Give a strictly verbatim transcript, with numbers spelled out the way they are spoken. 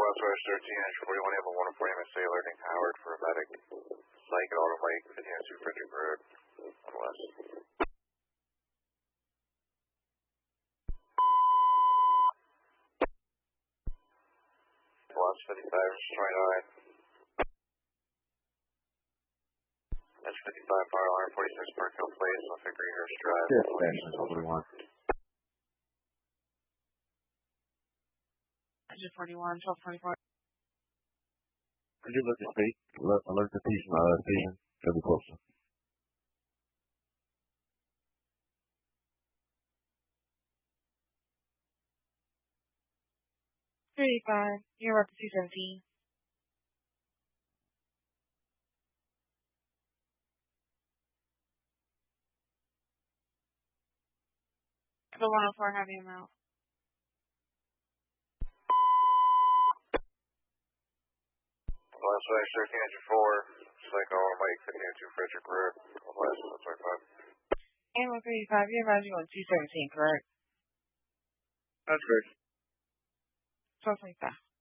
West thirteen, Entry forty-one, Able one forty, Miss A, alerting Howard for a medic. Psych at Autumn Lake, fifteen oh two Frederick Road, on West. West fifty-five, twenty-nine. Entry fifty-five, Fire Alarm forty-six, Park Hill Place, off of Greenhurst Drive. Yes, Station forty-one. Entry forty-one, twelve twenty-four. Could you look at speak? Alert, alert the station, uh, station. It'll be closer. thirty-five, you're up to two seventeen. The one oh four, heavy amount. West thirteen, Engine four, Psych at Autumn Lake, fifteen oh two Frederick Road, on West, one twenty-five. And one thirty-five, you're advising on two seventeen, correct? That's great. twelve twenty-five.